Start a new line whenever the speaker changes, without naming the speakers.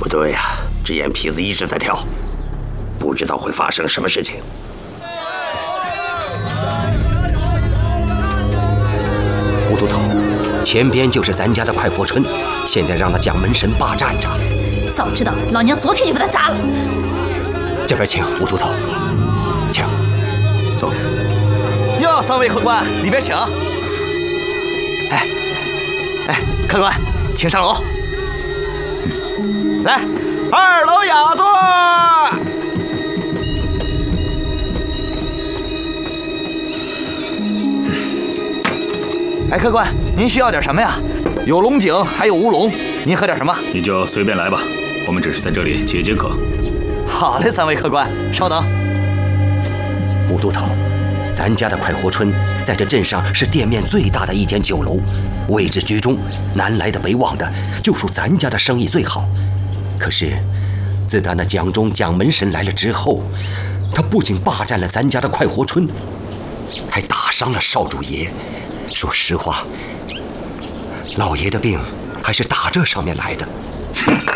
不对呀，这眼皮子一直在跳，不知道会发生什么事情。
吴都头，前边就是咱家的快活村，现在让那蒋门神霸占着。
早知道老娘昨天就把他砸了。
这边请，吴都头，请。
走。
哟，三位客官，里边请。哎，客官，请上楼。来，2楼雅座。哎，客官，您需要点什么呀？有龙井，还有乌龙，您喝点什么？
你就随便来吧，我们只是在这里解解渴。
好嘞，3位客官，稍等。
吴都头，咱家的快活村在这镇上是店面最大的一间酒楼，位置居中，南来的北往的，就属咱家的生意最好。可是，自打那蒋中蒋门神来了之后，他不仅霸占了咱家的快活村，还打伤了少主爷。说实话，老爷的病还是打这上面来的。